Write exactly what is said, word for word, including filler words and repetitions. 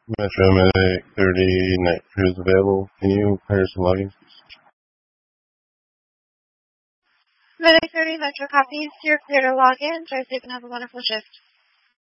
Metro Medic thirty, night crews available. Can you hire some logins? Medic thirty, Metro copies. You're clear to log in. Drive safe and have a wonderful shift.